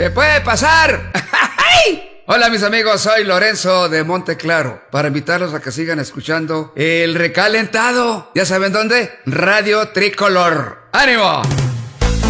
¡Se puede pasar! Hola mis amigos, soy Lorenzo de Monteclaro, para invitarlos a que sigan escuchando El Recalentado. ¿Ya saben dónde? Radio Tricolor. ¡Ánimo!